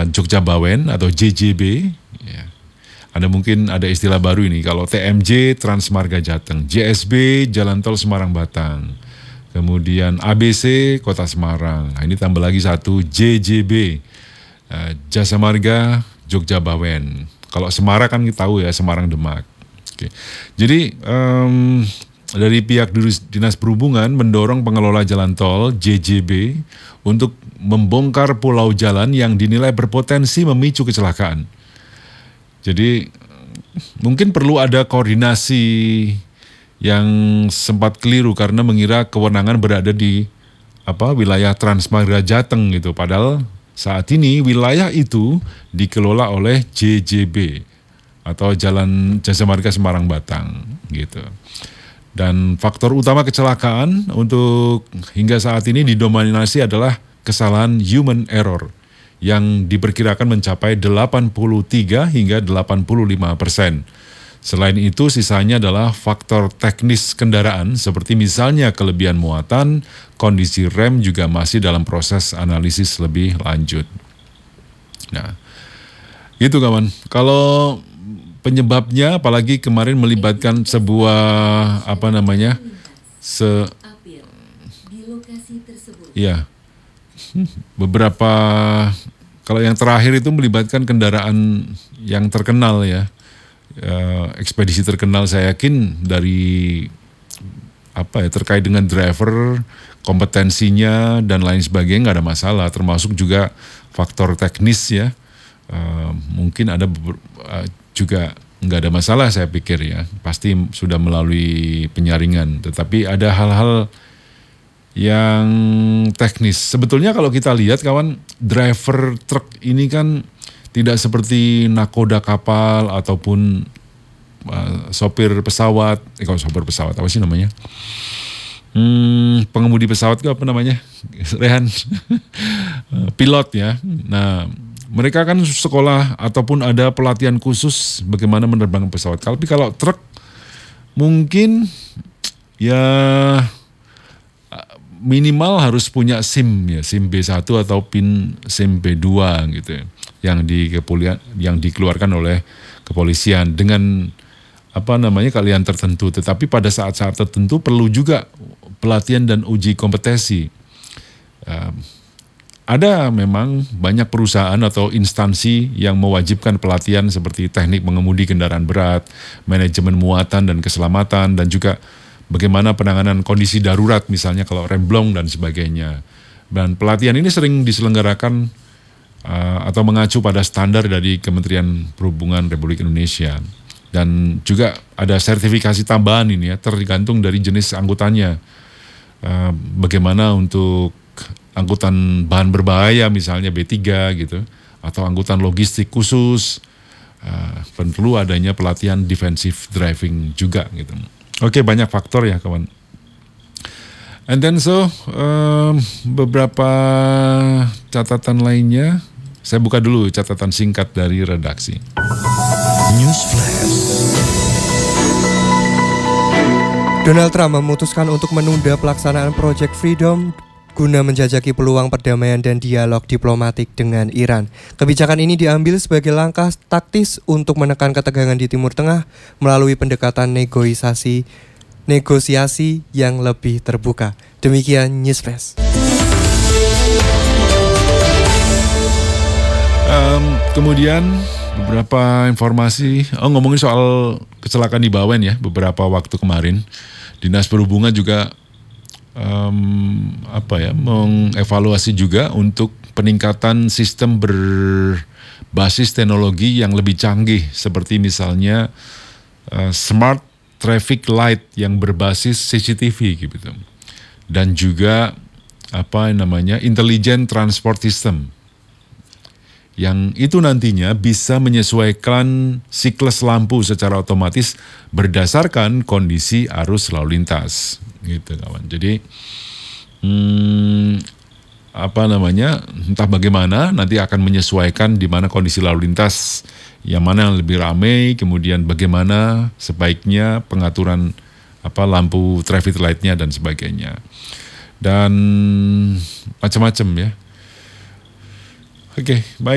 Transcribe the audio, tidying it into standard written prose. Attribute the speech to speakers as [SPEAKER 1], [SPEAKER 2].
[SPEAKER 1] Jogja Bawen atau JJB. Ya. Mungkin ada istilah baru ini. Kalau TMJ Transmarga Jateng, JSB Jalan Tol Semarang Batang, kemudian ABC Kota Semarang. Nah, ini tambah lagi satu JJB Jasa Marga Jogja Bawen. Kalau Semarang kan kita tahu ya Semarang Demak. Oke. Jadi dari pihak Dinas Perhubungan mendorong pengelola jalan tol JJB untuk membongkar pulau jalan yang dinilai berpotensi memicu kecelakaan. Jadi mungkin perlu ada koordinasi yang sempat keliru karena mengira kewenangan berada di wilayah Transmarga Jateng gitu. Padahal saat ini wilayah itu dikelola oleh JJB atau Jalan Jasa Marga Semarang Batang gitu. Dan faktor utama kecelakaan untuk hingga saat ini didominasi adalah kesalahan human error yang diperkirakan mencapai 83 hingga 85%. Selain itu sisanya adalah faktor teknis kendaraan seperti misalnya kelebihan muatan, kondisi rem juga masih dalam proses analisis lebih lanjut. Nah, gitu kawan. Kalau penyebabnya apalagi kemarin melibatkan sebuah ya, beberapa, kalau yang terakhir itu melibatkan kendaraan yang terkenal ya, ekspedisi terkenal, saya yakin dari terkait dengan driver, kompetensinya dan lain sebagainya nggak ada masalah, termasuk juga faktor teknis ya, mungkin ada juga nggak ada masalah saya pikir ya, pasti sudah melalui penyaringan, tetapi ada hal-hal yang teknis. Sebetulnya kalau kita lihat kawan, driver truk ini kan tidak seperti nakoda kapal ataupun sopir pesawat. Kalau sopir pesawat apa sih namanya? Pengemudi pesawat itu apa namanya? Rehan. Pilot ya. Nah, mereka kan sekolah ataupun ada pelatihan khusus bagaimana menerbangkan pesawat. Tapi kalau truk mungkin ya minimal harus punya SIM ya, SIM B1 atau PIN SIM B2 gitu ya, yang dikeluarkan oleh kepolisian dengan kalian tertentu. Tetapi pada saat-saat tertentu perlu juga pelatihan dan uji kompetensi. Ada memang banyak perusahaan atau instansi yang mewajibkan pelatihan seperti teknik mengemudi kendaraan berat, manajemen muatan dan keselamatan, dan juga bagaimana penanganan kondisi darurat misalnya kalau remblong dan sebagainya. Dan pelatihan ini sering diselenggarakan atau mengacu pada standar dari Kementerian Perhubungan Republik Indonesia. Dan juga ada sertifikasi tambahan ini ya, tergantung dari jenis angkutannya. Bagaimana untuk angkutan bahan berbahaya misalnya B3 gitu, atau angkutan logistik khusus, perlu adanya pelatihan defensive driving juga gitu. Oke, banyak faktor ya kawan. And then beberapa catatan lainnya, saya buka dulu catatan singkat dari redaksi.
[SPEAKER 2] News Flash. Donald Trump memutuskan untuk menunda pelaksanaan Project Freedom guna menjajaki peluang perdamaian dan dialog diplomatik dengan Iran. Kebijakan ini diambil sebagai langkah taktis untuk menekan ketegangan di Timur Tengah melalui pendekatan negosiasi yang lebih terbuka. Demikian News Flash.
[SPEAKER 1] Kemudian beberapa informasi, ngomongin soal kecelakaan di Bawen ya, beberapa waktu kemarin, Dinas Perhubungan juga mengevaluasi juga untuk peningkatan sistem berbasis teknologi yang lebih canggih, seperti misalnya smart traffic light yang berbasis CCTV gitu, dan juga intelligent transport system, yang itu nantinya bisa menyesuaikan siklus lampu secara otomatis berdasarkan kondisi arus lalu lintas gitu kawan. Jadi entah bagaimana nanti akan menyesuaikan di mana kondisi lalu lintas, yang mana yang lebih ramai, kemudian bagaimana sebaiknya pengaturan lampu traffic light-nya dan sebagainya, dan macam-macam ya. Oke, baik.